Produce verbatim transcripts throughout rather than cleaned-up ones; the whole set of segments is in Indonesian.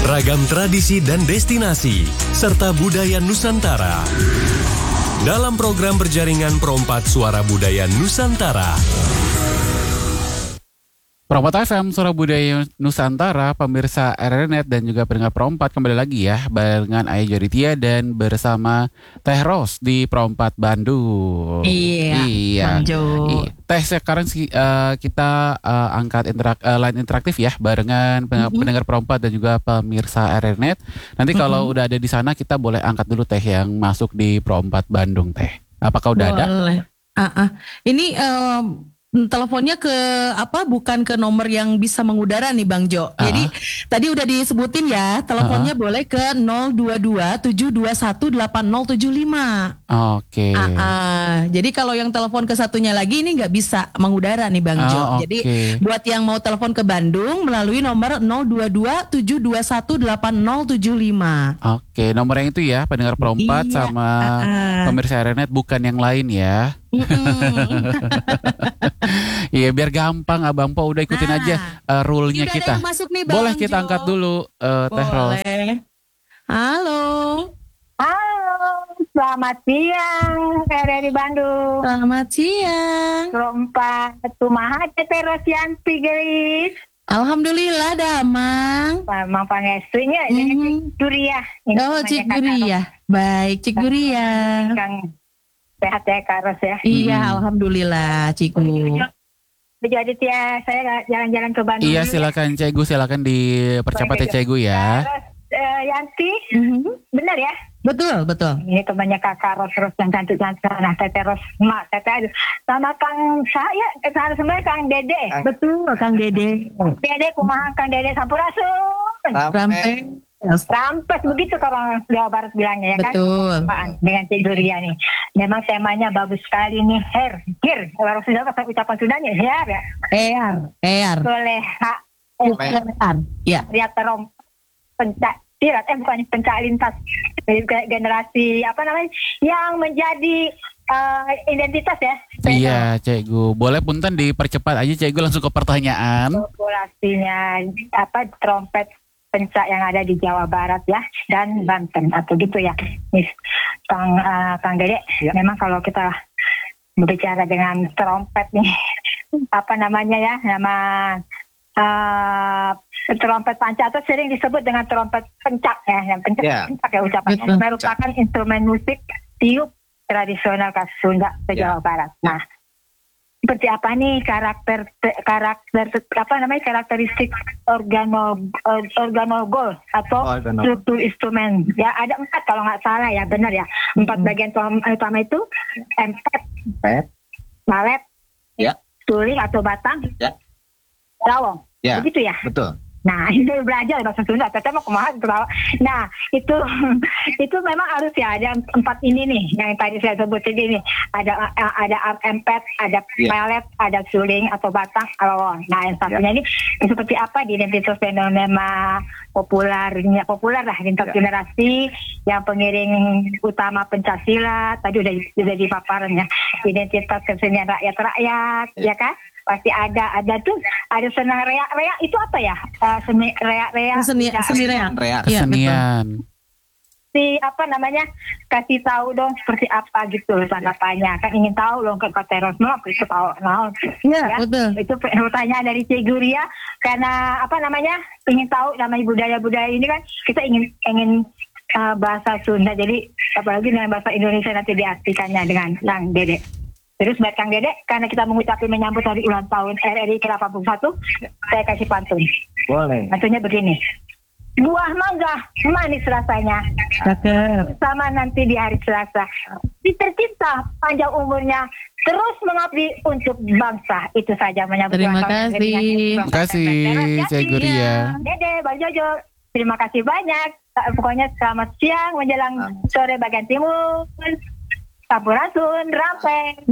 Ragam tradisi dan destinasi, serta budaya Nusantara. Dalam program berjaringan Perompat Suara Budaya Nusantara. Perompat F M, Suara Budaya Nusantara, pemirsa R R Net dan juga pendengar Perompat, kembali lagi ya barengan Ayah Joritia dan bersama Teh Ros di Perompat Bandung. Iya, iya. Bang Jo. Iya. Teh, sekarang uh, kita uh, angkat interak, uh, line interaktif ya barengan mm-hmm. pendengar Perompat dan juga pemirsa R R Net. Nanti mm-hmm. kalau udah ada di sana kita boleh angkat dulu Teh yang masuk di Perompat Bandung, Teh. Apakah udah boleh. ada? Uh-uh. Ini um... teleponnya ke apa bukan ke nomor yang bisa mengudara nih Bang Jo. Uh-huh. Jadi tadi udah disebutin ya, teleponnya uh-huh. boleh ke nol dua dua tujuh dua satu delapan nol tujuh lima. Oke. Okay. Uh-uh. Jadi kalau yang telepon ke satunya lagi ini nggak bisa mengudara nih Bang Jo. Oh, okay. Jadi buat yang mau telepon ke Bandung melalui nomor nol dua dua tujuh dua satu delapan nol tujuh lima. Oke, okay. Nomor yang itu ya, pendengar Perompat iya, sama uh-uh. pemirsa R R Net, bukan yang lain ya. Iya, biar gampang Abang Po, udah ikutin nah, aja uh, rule-nya kita. Nih, boleh kita Jo. Angkat dulu uh, Teh Ros. Halo. Halo, selamat siang R R di Bandung. Selamat siang. Perompat Tumaha Teh Rosyanti gelis. Alhamdulillah damang. Mang pangestunya ini mm-hmm. Cik Guria. Oh, Cik Guria. Baik, Cik Guria. Kang sehat ya Kak Ros ya. Iya, hmm. alhamdulillah Ciku. Jadi ya saya jalan-jalan ke Bandung. Iya, silakan Cegu, silakan dipercepat ya Cegu ya. Terus uh, Yanti, mm-hmm. benar ya? Betul, betul. Ini temannya Kakak Ros Ros yang cantik-cantik. Nah, Teteh Ros, Mak, Teteh sama Kang saya, harus sebenarnya Kang Dede. Betul, Kang Dede. Dede kumaha Kang Dede Sampurasun. Sampai Rampes begitu kalau Jawa Barat bilangnya ya kan. Betul. Dengan Cik Duria nih. Memang temanya bagus sekali nih. Her, her. Kalau sudah kata ucapan Sundanya her ya. Her, her. Boleh hak. Ya. Lihat terom pencak silat eh bukan pencak lintas generasi apa namanya yang menjadi uh, identitas ya. Iya, Cikgu. Boleh punten dipercepat aja Cikgu, langsung ke pertanyaan. Populasinya apa trompet pencak yang ada di Jawa Barat ya dan Banten atau gitu ya, Miss Kang uh, Kang Dede. Ya. Memang kalau kita berbicara dengan trompet nih, apa namanya ya, nama uh, trompet panca atau sering disebut dengan trompet pencak ya, yang pencak, ya. pencak ya ucapan, merupakan instrumen musik tiup tradisional khas Sunda ke ya. Jawa Barat. Nah, seperti apa nih karakter karakter apa namanya karakteristik organo organogol atau organo. Struktur instrumen ya ada empat kalau nggak salah ya benar ya empat hmm. bagian utama itu empet, malet, ya. Suling atau batang, ya. Rawong, ya. Begitu ya. Betul. Nah, itu belajar bahasa Sunda, teteh mau kumaha ketawa. Nah, itu itu memang harus ya ada empat ini nih yang tadi saya sebutin ini. Ada ada empet, ada pelet, yeah. ada suling atau batang, alawon. Nah, yang satunya yeah. ini seperti apa di identitas fenomena populernya populer lah lintas yeah. generasi yang pengiring utama pencaksilat. Tadi udah udah dipaparan ya. Identitas kesenian rakyat-rakyat, yeah. ya kan? Pasti ada ada tuh ada senang reak reak itu apa ya uh, seni reak reak seni seni reak reak kesenian si apa namanya kasih tahu dong seperti apa gitu tanggapannya kan ingin tahu loh ke Teros mau itu tahu nah ya, ya betul itu pertanyaan dari Cik Guria karena apa namanya ingin tahu namanya budaya-budaya ini kan kita ingin ingin uh, bahasa Sunda jadi apalagi dengan bahasa Indonesia nanti diartikannya dengan Kang Dede. Terus buat Kang Dede, karena kita mengucapkan menyambut hari ulang tahun R R I ke delapan puluh satu, saya kasih pantun. Boleh. Pantunnya begini. Buah mangga, manis rasanya. Cakep. Sama nanti di hari Selasa. Si tercinta, panjang umurnya, terus mengabdi untuk bangsa. Itu saja menyambut ulang tahun. Terima kasih. Terima kasih, Cik Guria. Dede, Bang Jojo, terima kasih banyak. Pokoknya selamat siang menjelang sore bagian timur. Sampurasun, rampeng.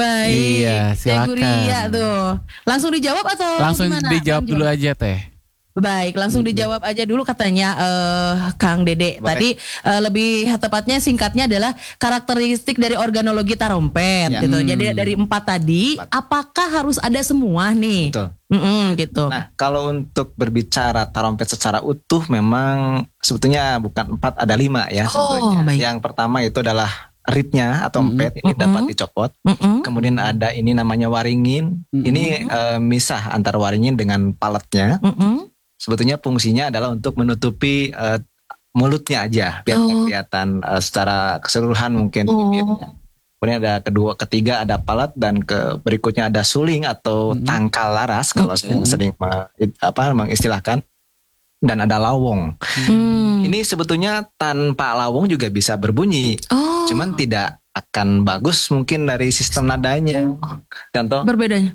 Baik. Iya, silakan. Guria tuh. Langsung dijawab atau langsung gimana? dijawab dulu aja Teh. Baik, langsung dijawab aja dulu katanya eh, Kang Dede. Tadi eh, lebih tepatnya singkatnya adalah karakteristik dari organologi tarompet Ya. gitu. Hmm. Jadi dari empat tadi, Empat. apakah harus ada semua nih? Betul. Mm-mm, gitu. Nah, kalau untuk berbicara tarompet secara utuh memang sebetulnya bukan empat, ada lima ya Oh, sebetulnya. baik. Yang pertama itu adalah reednya atau Mm-mm. empet, ini Mm-mm. dapat dicopot. Mm-mm. Kemudian ada ini namanya waringin. Mm-mm. Ini eh, misah antara waringin dengan paletnya. Mm-mm. Sebetulnya fungsinya adalah untuk menutupi eh, mulutnya aja biar Oh. nggak kelihatan eh, secara keseluruhan mungkin. Oh. Kemudian ada kedua, ketiga ada palet, dan ke berikutnya ada suling atau Mm-mm. tangkal laras kalau saya Mm-mm. sering me- apa mengistilahkan, dan ada lawong. Hmm. Ini sebetulnya tanpa lawong juga bisa berbunyi, Oh, cuman tidak akan bagus mungkin dari sistem nadanya. Contoh, berbedanya.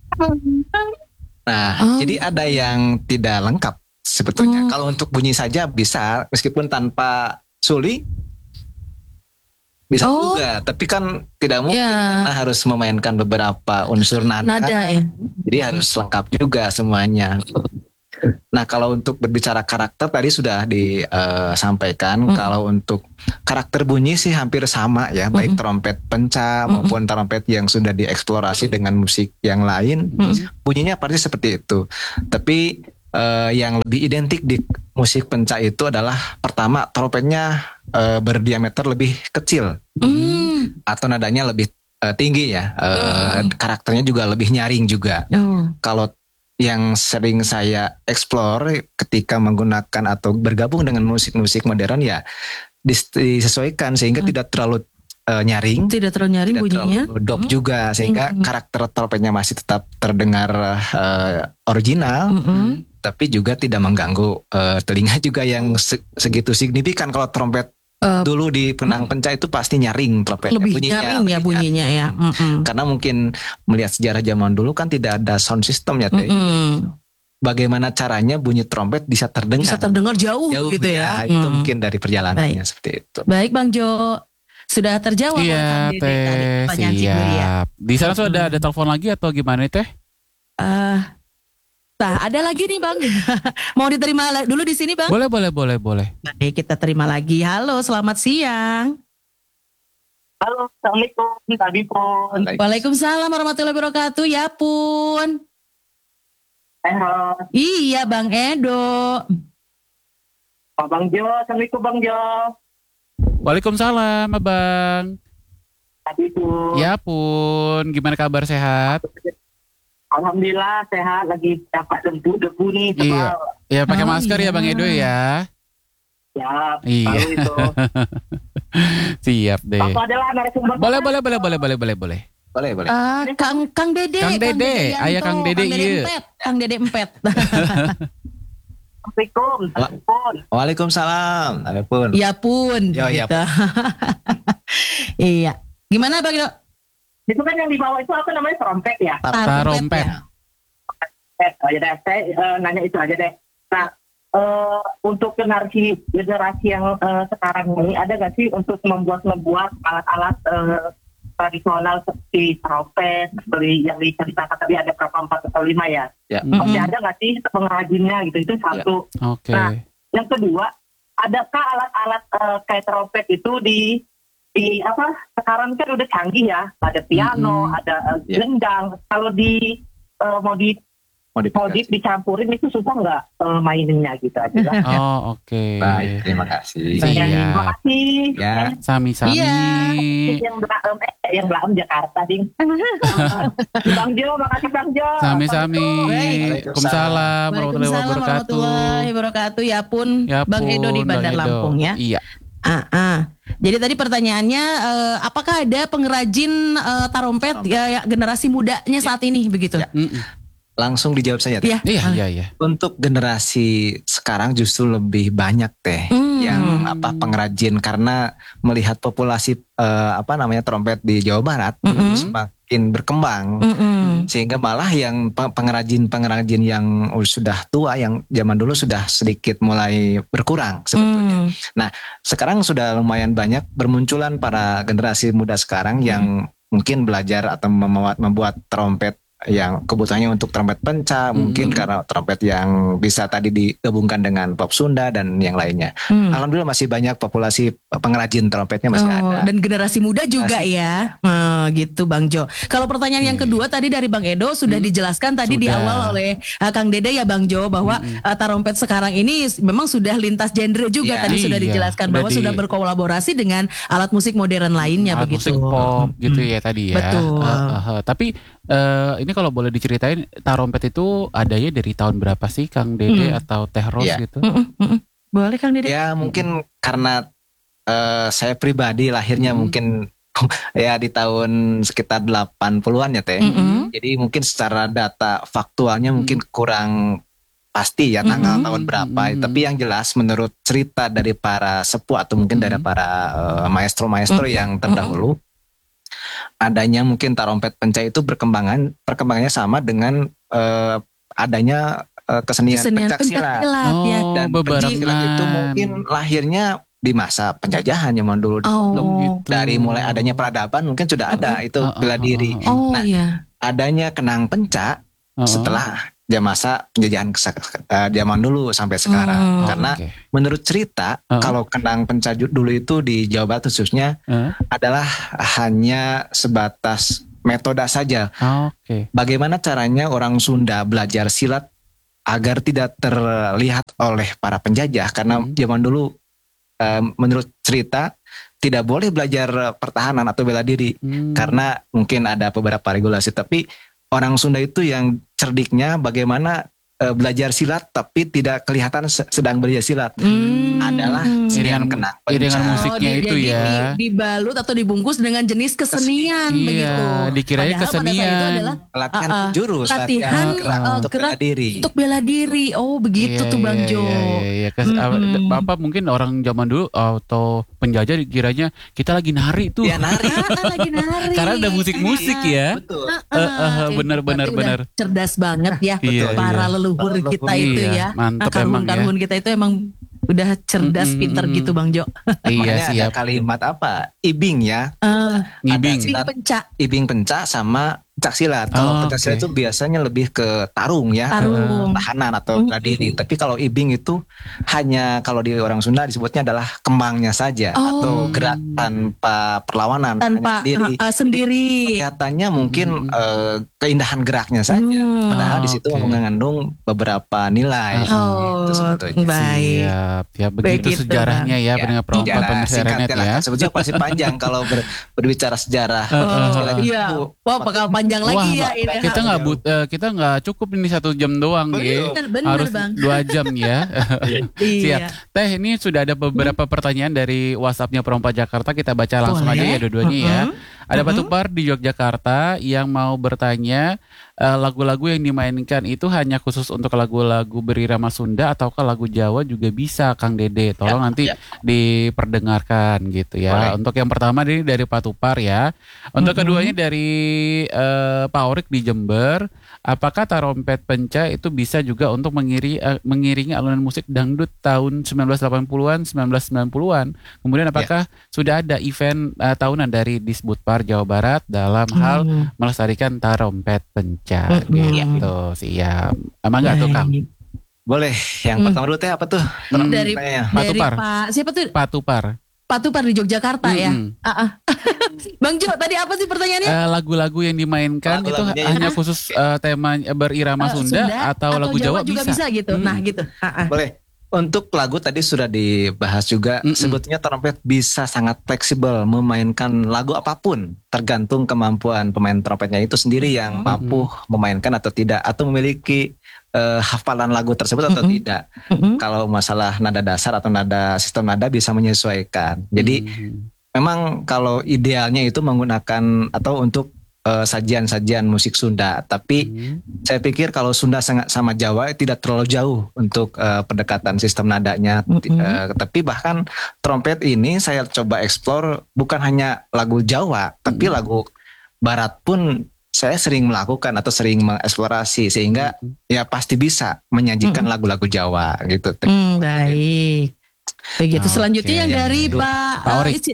nah Oh. jadi ada yang tidak lengkap sebetulnya. Oh. Kalau untuk bunyi saja bisa, meskipun tanpa suling bisa Oh. juga, tapi kan tidak mungkin. Ya, Nah, harus memainkan beberapa unsur nada, nada ya. jadi harus lengkap juga semuanya. Nah, kalau untuk berbicara karakter tadi sudah disampaikan. Mm. Kalau untuk karakter bunyi sih hampir sama ya, baik Mm-mm. trompet penca Mm-mm. maupun trompet yang sudah dieksplorasi dengan musik yang lain, Mm. bunyinya pasti seperti itu. Tapi eh, yang lebih identik di musik penca itu adalah pertama, trompetnya eh, berdiameter lebih kecil Hmm. atau nadanya lebih eh, tinggi ya. Eh, Karakternya juga lebih nyaring juga. Oh. Kalau yang sering saya explore ketika menggunakan atau bergabung dengan musik-musik modern ya dis- disesuaikan sehingga Hmm. tidak terlalu eh, nyaring, Tidak terlalu nyaring tidak bunyinya. terlalu dop Hmm. juga, sehingga Hmm. karakter trompetnya masih tetap terdengar eh, original, Mm-mm. tapi juga tidak mengganggu eh, telinga juga yang se- segitu signifikan. Kalau trompet Eh, dulu di penang penca itu pasti nyaring trompetnya, lebih bunyinya, nyaring ya lebih bunyinya ya. Mm-mm. karena mungkin melihat sejarah zaman dulu kan tidak ada sound system ya Teh. Mm-mm. Bagaimana caranya bunyi trompet bisa terdengar Bisa terdengar jauh, jauh gitu ya. Itu Mm. mungkin dari perjalanannya seperti itu. Baik Bang Jo, sudah terjawab oleh Iya Kang Dede tadi teh, pertanyaan si Guria. siap. Di sana sudah ada, Mm-mm. ada telepon lagi atau gimana nih, teh? Eh, Nah, ada lagi nih Bang. Mau diterima la- dulu di sini Bang? Boleh, boleh, boleh, boleh. Baik, kita terima lagi. Halo, selamat siang. Halo, Assalamualaikum, tadi pun. Waalaikumsalam warahmatullahi wabarakatuh. Ya pun. Sehat. Iya Bang Edo. Pak Bang Jo, Assalamualaikum Bang Jo. Waalaikumsalam, Abang. Tadi pun. Ya pun, gimana kabar, sehat? Alhamdulillah sehat, lagi dapat debu-debu nih. Iya. tebal. Ya pakai Oh, masker ya iya. Bang Edo ya. Siap, Iya. tahu itu. Siap deh. Aku adalah narasumber. Boleh, boleh, boleh, boleh, boleh, boleh, boleh. Boleh, boleh. Ah, Kang Kang Dede. Kang Dede, Yanto, ayah Kang Dede, iya. Empet. Kang Dede Empet. Assalamualaikum, tadi pun. Waalaikumsalam. Waalaikumsalam. Ya pun. Yo, ya gitu. Iya. Gimana Bang Edo? Itu kan yang di bawah itu apa namanya, trompet ya? Tarompet. ya? Eh, oh ya deh, saya eh, nanya itu aja deh. Nah, eh, untuk generasi generasi yang eh, sekarang ini ada nggak sih untuk membuat-membuat alat-alat eh, tradisional seperti trompet, seperti yang diceritakan tadi ada berapa empat atau lima ya? Ya. Mm-mm. Masih ada nggak sih pengrajinnya gitu? Itu satu. Oke. Nah, yang kedua, adakah alat-alat eh, kayak trompet itu di di apa? Sekarang kan udah canggih ya, ada piano, Mm-mm. ada eh, Ya. gendang. Kalau di eh, mau di mau di, Modifikasi. dicampurin itu susah nggak eh, maininnya gitu aja. lah. Oh, oke. Baik, terima kasih. Iya. Terima kasih. Ya. Sami-sami. Iya. Yang Blaem, eh, yang Blaem Jakarta, ding. Bang Jo, makasih Bang Jo. Sami-sami. Waalaikumsalam. Waalaikumsalam warahmatullahi Waalaikumsalam wabarakatuh. warahmatullahi wabarakatuh. Ya pun, Ya Bang pun, Edo di Bang Bandar Edo. Lampung ya. Iya. Ah, ah. Jadi tadi pertanyaannya, eh, apakah ada pengrajin eh, tarompet ya, ya, generasi mudanya saat ini begitu? Ya. Mm-mm. Langsung dijawab saja. Teh. Iya. Iya, Ah. iya, iya. Untuk generasi sekarang justru lebih banyak Teh Hmm. yang apa pengrajin, karena melihat populasi eh, apa namanya trompet di Jawa Barat Mm-mm. semakin berkembang. Mm-mm. Sehingga malah yang pe- pengrajin-pengrajin yang sudah tua, yang zaman dulu sudah sedikit mulai berkurang sebetulnya. Hmm. Sekarang sudah lumayan banyak bermunculan para generasi muda sekarang yang mungkin belajar atau membuat, membuat trompet yang kebutuhannya untuk trompet penca, Hmm. mungkin karena trompet yang bisa tadi digabungkan dengan pop Sunda dan yang lainnya. Hmm. Alhamdulillah masih banyak populasi pengrajin trompetnya masih Oh, ada. dan generasi muda juga ya. Nah, gitu Bang Jo. Kalau pertanyaan yang kedua tadi dari Bang Edo sudah dijelaskan tadi di Sudah. awal oleh uh, Kang Dede ya Bang Jo bahwa uh, tarompet sekarang ini s- memang sudah lintas genre juga Iya. tadi sudah Iya, dijelaskan udah bahwa di- sudah berkolaborasi dengan alat musik modern lainnya Alat begitu. musik pop gitu ya tadi ya. Betul. Eh, eh, eh. Tapi eh, ini kalau boleh diceritain tarompet itu adanya dari tahun berapa sih Kang Dede Hmm. atau Teh Ros Iya. gitu? Mm-mm, mm-mm. Boleh Kang Dede? Ya mungkin karena eh, saya pribadi lahirnya Hmm. mungkin ya di tahun sekitar delapan puluhan ya Teh. Mm-mm. Jadi mungkin secara data faktualnya mungkin kurang pasti ya tanggal Mm-mm. tahun berapa. Mm-mm. Tapi yang jelas menurut cerita dari para sepuh atau mungkin dari Mm-mm. para eh, maestro-maestro yang terdahulu, adanya mungkin tarompet penca itu berkembangan perkembangannya sama dengan eh, adanya eh, kesenian, Kesenian pencak silat. pencaksilat ya. Oh, Dan pencak silat bebarengan. itu mungkin lahirnya di masa penjajahan zaman dulu. Oh. gitu. Dari mulai adanya peradaban mungkin sudah ada itu Oh, oh, bela oh, diri. oh, oh. Oh Nah, iya. Adanya kenang penca Oh, oh. setelah jam masa penjajahan kesa- eh, zaman dulu sampai sekarang. Hmm. Karena Oke. menurut cerita Oh. kalau kenang penca ju- dulu itu di Jawa Barat khususnya Eh, adalah hanya sebatas metode saja. Oke. Bagaimana caranya orang Sunda belajar silat agar tidak terlihat oleh para penjajah karena Hmm. zaman dulu eh, menurut cerita tidak boleh belajar pertahanan atau bela diri Hmm. karena mungkin ada beberapa regulasi, tapi orang Sunda itu yang cerdiknya bagaimana eh, belajar silat tapi tidak kelihatan se- sedang belajar silat Hmm. adalah Iringan- iringan kenang iringan penca. musiknya di- itu jadi ya. di- dibalut atau dibungkus dengan jenis kesenian Iya, begitu. dikirain Padahal pada saat itu kesenian. adalah latihan Ah, ah. jurus, latihan, gerak ah, untuk gerak bela diri. untuk bela diri. Oh begitu Iya, tuh Bang iya, Jo. Iya, iya, iya. Kes- Mm-mm. apa- Bapak mungkin orang zaman dulu atau penjajah kiranya kita lagi nari tuh. Ya nari. Ah, lagi nari. Karena ada musik-musik ya. Betul. Eh, eh, Ah, benar, itu benar, berarti udah benar. Cerdas banget ya Iya, para iya. leluhur Leluhur, kita itu iya. ya. Mantep Ah, emang ya. karhun-karhun kita itu emang udah cerdas, Mm-mm, pinter mm-mm. gitu Bang Jo. Iya, Makanya ada siap. kalimat apa? Ibing ya. Ah, Ngibing. Ada Ibing pencak, Ibing penca sama pencak silat. Kalau Oh, pencak silat oke. itu biasanya lebih ke tarung ya, tarung. tahanan atau bela diri. Tapi kalau ibing itu hanya kalau di orang Sunda disebutnya adalah kembangnya saja Oh. atau gerak tanpa perlawanan Tanpa hanya sendiri. ah, ah, sendiri. Kelihatannya mungkin Hmm. eh, keindahan geraknya saja. Hmm. Padahal di situ Oke. mengandung beberapa nilai. Oh, Itu sebetulnya. baik. Siap, ya begitu Begitu, sejarahnya ya, Ya, pendengar perempuan sejarah pemirsa singkatnya Renet lah, ya. kan. Sebetulnya pasti panjang kalau ber- berbicara sejarah. Oh, Sekali lagi, iya. Bu, Wah, bakal panjang Wah, lagi ya Mbak, ini. kita nggak but, eh, kita nggak cukup ini satu jam doang ya. Bener, bener, Harus Bang. dua jam ya. Siap. Iya. Teh, ini sudah ada beberapa pertanyaan dari WhatsAppnya Perompak Jakarta. Kita baca langsung Boleh. aja ya dua-duanya ya. Mm-mm. Ada Batu Mm-mm. Par di Yogyakarta yang mau bertanya, eh, lagu-lagu yang dimainkan itu hanya khusus untuk lagu-lagu berirama Sunda ataukah lagu Jawa juga bisa, Kang Dede? Tolong nanti diperdengarkan gitu ya. Boleh. Untuk yang pertama ini dari Pak Tupar ya. Untuk Mm-mm. keduanya dari eh, Pak Orik di Jember. Apakah tarompet penca itu bisa juga untuk mengiri, eh, mengiringi alunan musik dangdut tahun sembilan belas delapan puluhan, sembilan belas sembilan puluhan? Kemudian apakah sudah ada event eh, tahunan dari Disbudpar Jawa Barat dalam hal Hmm. melestarikan tarompet penca Mm-mm. gitu? Siap. Emang enggak tuh Kang? Baik. Boleh. Yang Hmm. pertama dulu teh apa tuh? Hmm. Dari Pertanyaannya. Pak dari Tupar. Pak siapa tuh? Pak Tupar. Pak Tupar di Yogyakarta ya. Mm-mm. Ah, ah. Bang Jo, tadi apa sih pertanyaannya? Eh, lagu-lagu yang dimainkan itu Lagu-lagunya ya. hanya khusus eh, tema berirama Eh, Sunda, atau, lagu Jawa, juga bisa, gitu. Hmm. Nah, gitu. Ah, ah. Boleh. Untuk lagu tadi sudah dibahas juga. Mm-mm. Sebetulnya trompet bisa sangat fleksibel memainkan lagu apapun, tergantung kemampuan pemain trompetnya itu sendiri yang mampu memainkan atau tidak, atau memiliki eh, hafalan lagu tersebut atau Mm-mm. tidak. Mm-mm. Kalau masalah nada dasar atau nada sistem nada bisa menyesuaikan. Jadi Hmm. memang kalau idealnya itu menggunakan atau untuk eh, sajian-sajian musik Sunda, tapi Hmm. saya pikir kalau Sunda sangat sama Jawa tidak terlalu jauh untuk eh, pendekatan sistem nadanya. Mm-mm. Eh, tapi bahkan trompet ini saya coba eksplor bukan hanya lagu Jawa, tapi lagu Barat pun saya sering melakukan atau sering mengeksplorasi sehingga ya pasti bisa menyajikan Mm-mm. lagu-lagu Jawa gitu. Hmm, baik. Begitu. Oke, Selanjutnya yang yang dari kedua. Pak Pak eh, Orik. isi- di-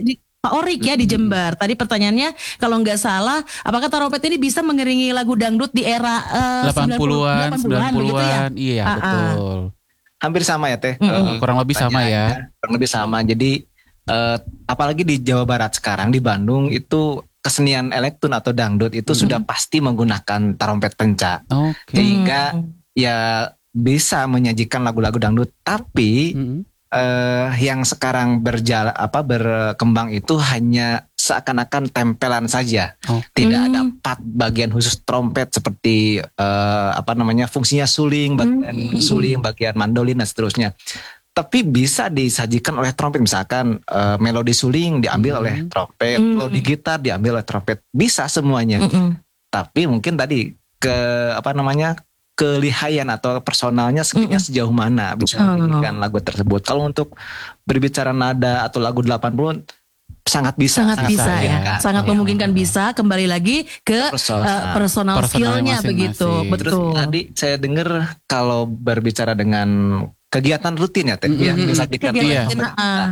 Pak Orik ya di Jember. Tadi pertanyaannya kalau nggak salah, apakah trompet ini bisa mengiringi lagu dangdut di era uh, delapan puluhan, sembilan begitu ya? puluhan, iya Ah, ah. betul. Hampir sama ya Teh. Uh, kurang lebih sama ya. Kurang lebih sama. Jadi eh, apalagi di Jawa Barat sekarang, di Bandung itu kesenian elektron atau dangdut itu Mm-mm. sudah pasti menggunakan trompet pencak. Oke. Sehingga Hmm. ya bisa menyajikan lagu-lagu dangdut, tapi Mm-mm. eh, yang sekarang berjalan apa berkembang itu hanya seakan-akan tempelan saja. Oh. Tidak Hmm. ada part bagian khusus trompet seperti eh, apa namanya fungsinya suling, bagian Hmm. suling, bagian mandolin dan seterusnya. Tapi bisa disajikan oleh trompet, misalkan eh, melodi suling diambil Hmm. oleh trompet, Hmm. melodi gitar diambil oleh trompet, bisa semuanya. Mm-mm. Tapi mungkin tadi ke apa namanya kelihayan atau personalnya skill-nya Mm-mm. sejauh mana bisa Oh. menyanyikan lagu tersebut. Kalau untuk berbicara nada atau lagu delapan puluh sangat bisa, Sangat bisa ya, memungkinkan. sangat Ya. memungkinkan bisa. Kembali lagi ke Personal. uh, personal Personalnya skill-nya masing-masing. begitu, Terus betul. tadi saya dengar kalau berbicara dengan kegiatan rutin ya Teh, Mm-mm. yang disajikan oleh Iya. pemerintah. Ah.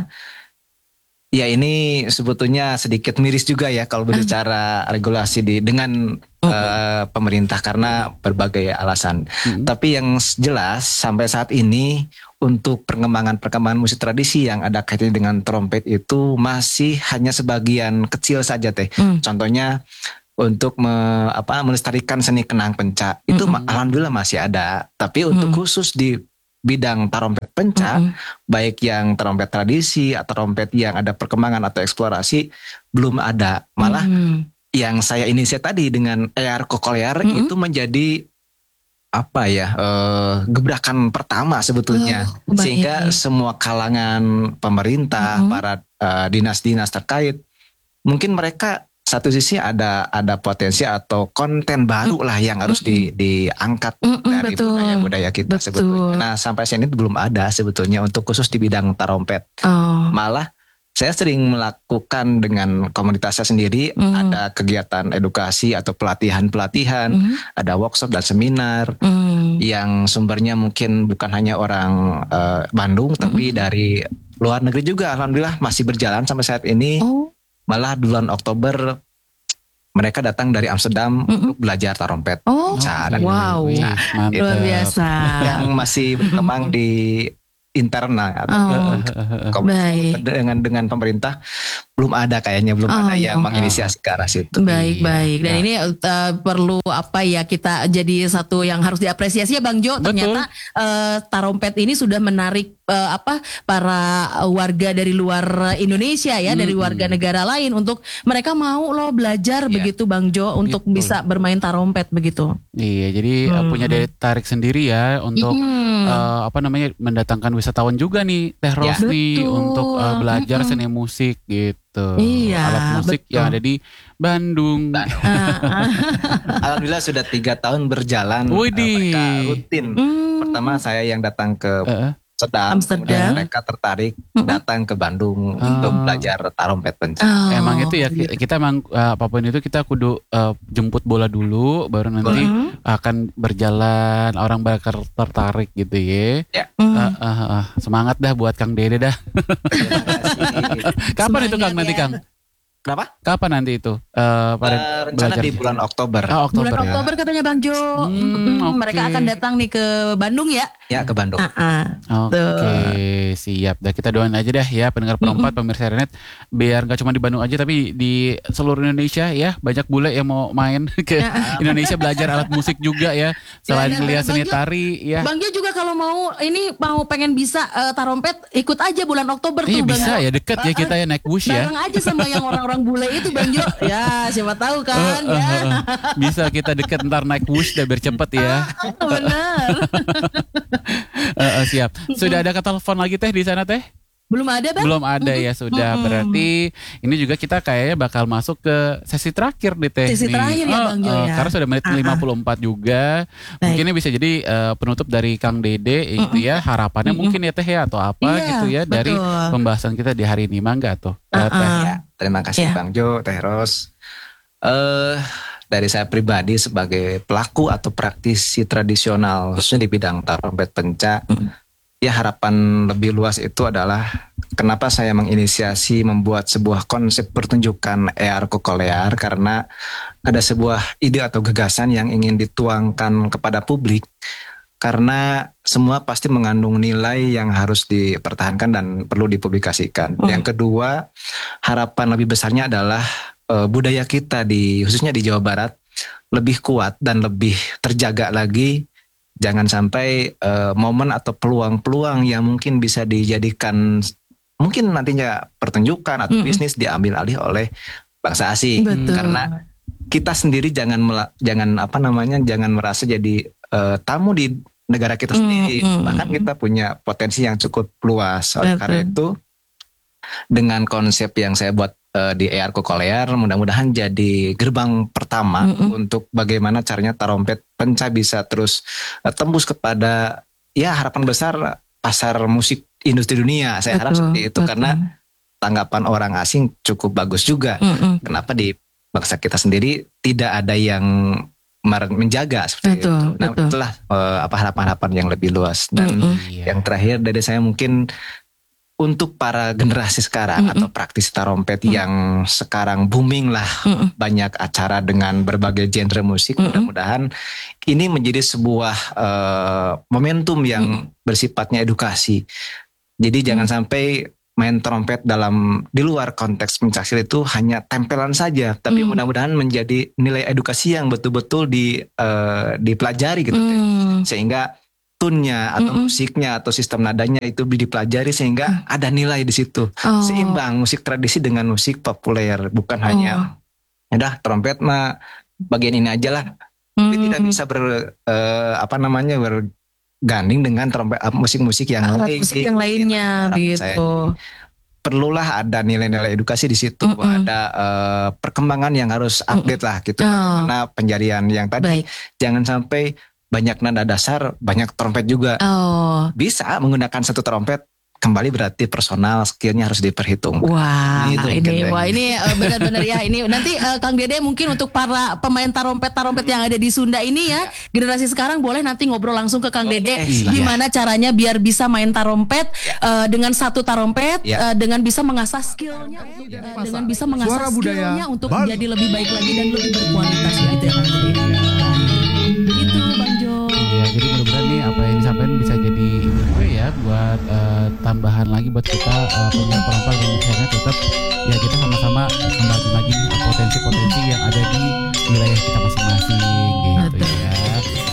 Ya ini sebetulnya sedikit miris juga ya kalau berbicara regulasi di dengan eh, pemerintah karena berbagai alasan. Mm-mm. Tapi yang jelas sampai saat ini untuk perkembangan-perkembangan musik tradisi yang ada kaitannya dengan trompet itu masih hanya sebagian kecil saja Teh. Hmm. Contohnya untuk me- apa melestarikan seni kenang pencak itu Mm-mm. ma- alhamdulillah masih ada. Tapi untuk Mm. khusus di bidang trompet pencak, Mm-mm. baik yang trompet tradisi atau trompet yang ada perkembangan atau eksplorasi belum ada. Malah Mm. yang saya inisiasi tadi dengan Eyar Kokolear Mm-mm. itu menjadi apa ya eh, gebrakan pertama sebetulnya, Oh, baik. sehingga semua kalangan pemerintah, Mm-mm. para eh, dinas-dinas terkait, mungkin mereka satu sisi ada ada potensi atau konten baru lah yang harus di, diangkat Mm-mm, dari betul. budaya-budaya kita Betul. sebetulnya. Nah sampai saat ini belum ada sebetulnya untuk khusus di bidang trompet. Oh. Malah saya sering melakukan dengan komunitas saya sendiri, Mm. ada kegiatan edukasi atau pelatihan-pelatihan, Mm. ada workshop dan seminar Mm. yang sumbernya mungkin bukan hanya orang eh, Bandung, tapi dari luar negeri juga. Alhamdulillah masih berjalan sampai saat ini. Oh. Malah bulan Oktober mereka datang dari Amsterdam Mm-mm. untuk belajar trompet. Oh. Cara Wow. Wih, Nah, mantap. Luar biasa. yang masih berkembang di internal atau Oh. kom- Baik. dengan dengan pemerintah belum ada kayaknya belum Oh, ada yang oh. menginisiasi ke arah situ. Baik, Iya. baik. Dan Nah. ini uh, perlu apa ya, kita jadi satu yang harus diapresiasi ya Bang Jo. Betul. Ternyata uh, tarompet ini sudah menarik uh, apa para warga dari luar Indonesia ya, dari Mm-mm. warga negara lain untuk mereka mau loh belajar Iya. begitu Bang Jo untuk Betul. bisa bermain tarompet begitu. Iya, jadi uh, Hmm. punya daya tarik sendiri ya untuk Mm. uh, apa namanya mendatangkan wisatawan juga nih Teh Ros Ya. nih Betul. untuk uh, belajar Mm-mm. seni musik gitu. Iya, Alat musik betul. yang ada di Bandung. Ah, ah. Alhamdulillah sudah tiga tahun berjalan. eh, Widih. mereka rutin. Hmm. Pertama saya yang datang ke Heeh. Amsterdam, Amsterdam. kemudian mereka tertarik Mm-mm. datang ke Bandung untuk Ah. belajar tarompet pencak. Oh, Emang itu ya ki- gitu. kita emang uh, apapun itu kita kudu uh, jemput bola dulu baru nanti Mm. akan berjalan orang bakal tertarik gitu ya. Mm. Uh, uh, uh, semangat dah buat Kang Dede dah. Terima kasih. Kapan itu Kang Semangat nanti ya. Kang? Kenapa? Kapan nanti itu? Uh, pada Eh, rencana belajar? di bulan Oktober. Oh, Oktober Bulan ya. Oktober katanya Bang Jo. Hmm, Mm, oke. Mereka akan datang nih ke Bandung ya. Ya ke Bandung. Ah, ah. Oke, siap. Dah kita doain aja dah ya pendengar perempat pemirsa Renet biar gak cuma di Bandung aja tapi di seluruh Indonesia ya banyak bule yang mau main ke Indonesia belajar alat musik juga ya. Selain Ya, dan- lihat dan seni Bang Jo- tari ya. Bang Jo juga kalau mau ini mau pengen bisa eh, tarompet ikut aja bulan Oktober Iya tuh Bang bisa Jo. ya deket ya kita ya naik bus ya. Bareng aja sama yang orang-orang bule itu Bang Jo. Ya siapa tahu kan Eh, eh, ya. eh, eh. Bisa kita deket ntar naik bus dah biar cepet ya. Benar. Eh, eh, siap. Sudah ada telepon lagi Teh di sana Teh? Belum ada Bang? Belum ada ya sudah. Mm-mm. Berarti ini juga kita kayaknya bakal masuk ke sesi terakhir nih Teh. Sesi nih. terakhir ya, Oh, Bang Jo, eh, ya. Karena sudah menit Ah, ah. lima puluh empat juga. Baik. Mungkin ini bisa jadi eh, penutup dari Kang Dede itu ya harapannya Mm-mm. mungkin ya Teh ya atau apa Iya, gitu ya dari betul. pembahasan kita di hari ini mangga tuh. Eh, Ah, Teh. ah. Ya, terima kasih Ya. Bang Jo, Teh Ros. Eh dari saya pribadi sebagai pelaku atau praktisi tradisional khususnya di bidang tarompet pencak, ya harapan lebih luas itu adalah kenapa saya menginisiasi membuat sebuah konsep pertunjukan E R Kokolear, karena ada sebuah ide atau gagasan yang ingin dituangkan kepada publik, karena semua pasti mengandung nilai yang harus dipertahankan dan perlu dipublikasikan. Hmm. Yang kedua, harapan lebih besarnya adalah uh, budaya kita di khususnya di Jawa Barat lebih kuat dan lebih terjaga lagi. Jangan sampai uh, momen atau peluang-peluang yang mungkin bisa dijadikan mungkin nantinya pertunjukan atau Mm-mm. bisnis diambil alih oleh bangsa asing. Betul. Karena kita sendiri jangan mela- jangan apa namanya jangan merasa jadi uh, tamu di negara kita sendiri. Mm-mm. Bahkan kita punya potensi yang cukup luas. Oleh Betul. karena itu, dengan konsep yang saya buat uh, di E R Kokolear, mudah-mudahan jadi gerbang pertama Mm-mm. untuk bagaimana caranya tarompet penca bisa terus uh, tembus kepada ya harapan besar pasar musik industri dunia. Saya harap Betul, seperti itu, betul. karena tanggapan orang asing cukup bagus juga. Mm-mm. Kenapa di bangsa kita sendiri tidak ada yang mer- menjaga seperti Betul, itu. Nah, betul. itulah uh, apa harapan-harapan yang lebih luas. Dan Mm-mm. Iya. yang terakhir dari saya mungkin untuk para generasi sekarang Mm-mm. atau praktisi tarompet yang sekarang booming lah, Mm-mm. banyak acara dengan berbagai genre musik. Mm-mm. Mudah-mudahan ini menjadi sebuah eh, momentum yang bersifatnya edukasi. Jadi jangan sampai main trompet dalam di luar konteks pencaksilat itu hanya tempelan saja, tapi Mm. mudah-mudahan menjadi nilai edukasi yang betul-betul di eh, dipelajari gitu, Teh. Mm. Sehingga tunnya atau Mm-mm. musiknya atau sistem nadanya itu dipelajari sehingga ada nilai di situ. Oh. Seimbang musik tradisi dengan musik populer, bukan hanya udah trompet mah bagian ini aja lah. Tapi tidak Mm. bisa ber eh, apa namanya berganding dengan trompet eh, musik-musik yang Alat lain. musik yang lainnya Harapan saya. gitu. Perlulah ada nilai-nilai edukasi di situ, Mm-mm. ada eh, perkembangan yang harus update lah gitu. Oh. Karena penjarian yang tadi Baik. jangan sampai banyak nada dasar, banyak trompet juga. Oh. Bisa menggunakan satu trompet, kembali berarti personal skillnya harus diperhitungkan. Wah, Gitu, ini Kang wah Dede. ini eh, benar-benar ya ini nanti eh, Kang Dede mungkin untuk para pemain tarompet-tarompet yang ada di Sunda ini ya, generasi sekarang boleh nanti ngobrol langsung ke Kang Dede Iya. gimana caranya biar bisa main tarompet eh, dengan satu tarompet Ya. eh, dengan bisa mengasah skillnya eh, dengan bisa mengasah Suara budaya skillnya untuk Bali. jadi lebih baik lagi dan lebih berkualitas gitu ya Kang Dede. Itu Bang Jo. Ya, jadi mudah-mudahan nih apa yang disampaikan bisa jadi apa ya buat eh, tambahan lagi buat kita uh, penyiar perempuan yang misalnya tetap